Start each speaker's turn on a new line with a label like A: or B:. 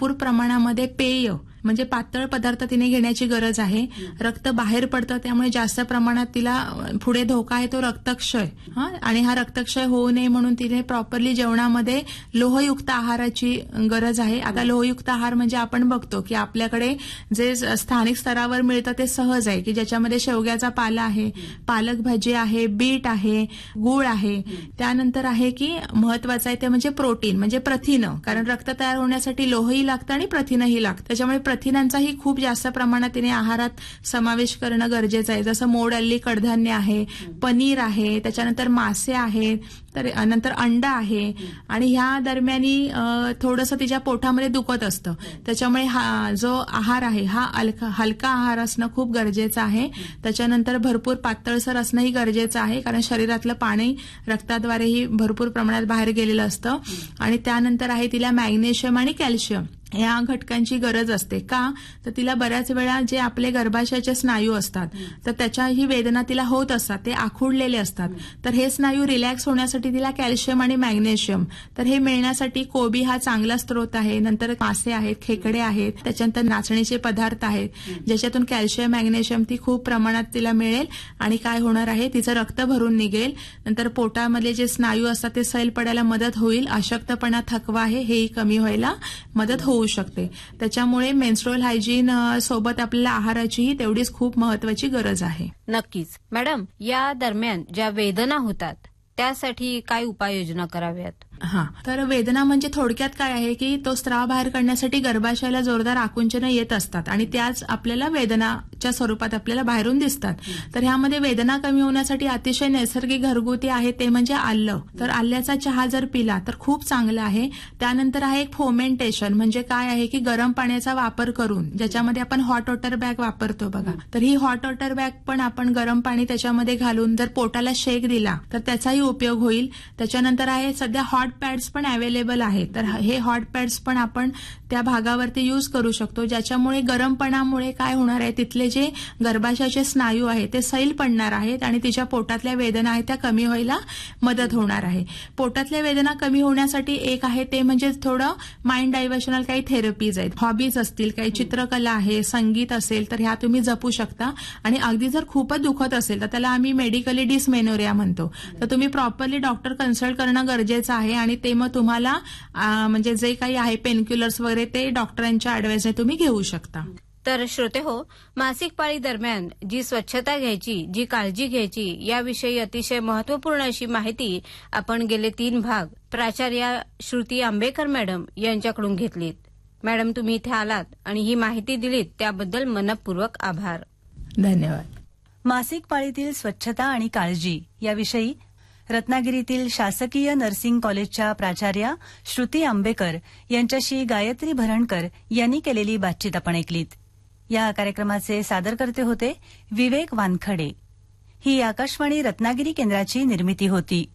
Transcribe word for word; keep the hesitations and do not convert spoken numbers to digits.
A: भरपूर प्रमाणामध्ये पेय म्हणजे पातळ पदार्थ तिने घेण्याची गरज आहे. रक्त बाहेर पडतं त्यामुळे जास्त प्रमाणात तिला पुढे धोका आहे तो रक्तक्षय. हा आणि हा रक्तक्षय होऊ नये म्हणून तिने प्रॉपरली जेवणामध्ये लोहयुक्त आहाराची गरज आहे. आता लोहयुक्त आहार म्हणजे आपण बघतो की आपल्याकडे जे स्थानिक स्तरावर मिळतं ते सहज आहे की ज्याच्यामध्ये शेवग्याचा पाला आहे, पालक भाजी आहे, बीट आहे, गूळ आहे. त्यानंतर आहे की महत्वाचं आहे ते म्हणजे प्रोटीन म्हणजे प्रथिनं, कारण रक्त तयार होण्यासाठी लोहही लागतं आणि प्रथिनही लागतं. त्याच्यामुळे प्रथिनांचाही खूप जास्त प्रमाणात तिने आहारात समावेश करणं गरजेचं आहे. जसं मोड आलेली कडधान्य आहे, पनीर आहे, त्याच्यानंतर मासे आहेत, तर नंतर अंडा आहे. आणि ह्या दरम्यानी थोडंसं तिच्या पोटामध्ये दुखत असतं त्याच्यामुळे हा जो आहार आहे हा हलका हलका आहार असणं खूप गरजेचं आहे. त्याच्यानंतर भरपूर पातळसर असणंही गरजेचं आहे कारण शरीरातलं पाणी रक्ताद्वारेही भरपूर प्रमाणात बाहेर गेलेलं असतं. आणि त्यानंतर आहे तिला मॅग्नेशियम आणि कॅल्शियम या घटकांची गरज असते. का तर तिला बऱ्याच वेळा जे आपले गर्भाशयाचे स्नायू असतात तर त्याच्याही वेदना तिला होत असतात, ते आखुडलेले असतात. तर हे स्नायू रिलॅक्स होण्यासाठी तिला कॅल्शियम आणि मॅग्नेशियम तर हे मिळण्यासाठी कोबी हा चांगला स्रोत आहे. नंतर मासे आहेत, खेकडे आहेत, त्याच्यानंतर नाचणीचे पदार्थ आहेत ज्याच्यातून कॅल्शियम मॅग्नेशियम ती खूप प्रमाणात तिला मिळेल. आणि काय होणार आहे तिचं रक्त भरून निघेल. नंतर पोटामधले जे स्नायू असतात ते सैल पडायला मदत होईल. अशक्तपणा, थकवा आहे हेही कमी व्हायला मदत होऊ शकते. त्याच्यामुळे मेन्स्ट्रुअल हायजीन सोबत आपल्याला आहाराचीही तेवढीच खूप महत्वाची गरज आहे.
B: नक्कीच मॅडम, या दरम्यान ज्या वेदना होतात त्यासाठी काय उपाययोजना कराव्यात?
A: हा तर वेदना म्हणजे थोडक्यात काय आहे की तो स्त्राव बाहेर काढण्यासाठी गर्भाशयाला जोरदार आकुंचनं येत असतात आणि त्याच आपल्याला वेदनाच्या स्वरूपात आपल्याला बाहेरून दिसतात. तर ह्यामध्ये वेदना कमी होण्यासाठी अतिशय नैसर्गिक घरगुती आहे ते म्हणजे आलं. तर आल्याचा चहा जर पिला तर खूप चांगला आहे. त्यानंतर आहे एक फोमेंटेशन म्हणजे काय आहे की गरम पाण्याचा वापर करून ज्याच्यामध्ये आपण हॉट वॉटर बॅग वापरतो बघा, तर ही हॉट वॉटर बॅग पण आपण गरम पाणी त्याच्यामध्ये घालून जर पोटाला शेक दिला तर त्याचाही उपयोग होईल. त्याच्यानंतर आहे सध्या हॉट पॅड्स पण अवेलेबल आहेत, तर हे हॉट पॅड्स पण आपण त्या भागावरती यूज करू शकतो ज्याच्यामुळे गरमपणामुळे काय होणार आहे तिथले जे गर्भाशयाचे स्नायू आहेत ते सैल पडणार आहेत आणि तिच्या पोटातल्या वेदना आहेत त्या कमी व्हायला मदत होणार आहे. पोटातल्या वेदना कमी होण्यासाठी एक आहे ते म्हणजे थोडं माइंड डायव्हर्शनल काही थेरपीज आहेत, हॉबीज असतील, काही चित्रकला आहे, संगीत असेल तर ह्या तुम्ही जपू शकता. आणि अगदी जर खूपच दुखत असेल तर त्याला आम्ही मेडिकली डिसमेनोरिया म्हणतो, तर तुम्ही प्रॉपरली डॉक्टर कन्सल्ट करणं गरजेचं आहे. आणि ते मग तुम्हाला म्हणजे जे काही आहे पेनक्युलर्स वगैरे ते डॉक्टरांच्या ऍडवाइसने तुम्ही घेऊ शकता.
B: तर श्रोते हो, मासिक पाळी दरम्यान जी स्वच्छता घ्यायची, जी काळजी घ्यायची याविषयी अतिशय महत्वपूर्ण अशी माहिती आपण गेले तीन भाग प्राचार्या श्रुती आंबेकर मॅडम यांच्याकडून घेतलीत. मॅडम, तुम्ही इथे आलात आणि ही माहिती दिलीत त्याबद्दल मनपूर्वक आभार.
A: धन्यवाद.
C: मासिक पाळीतील स्वच्छता आणि काळजी याविषयी रत्नागिरीतील शासकीय नर्सिंग कॉलेजच्या प्राचार्या श्रुती आंबेकर यांच्याशी गायत्री भरणकर यांनी केलेली बातचीत आपण ऐकलीत. या कार्यक्रमाचे सादरकर्ते होते विवेक वानखडे. ही आकाशवाणी रत्नागिरी केंद्राची निर्मिती होती.